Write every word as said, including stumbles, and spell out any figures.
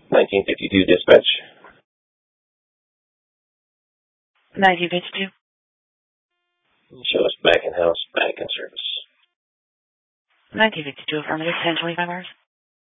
nineteen fifty-two dispatch. nineteen fifty-two. Show us back in house, back in service. nineteen fifty-two, affirmative, ten twenty-five hours.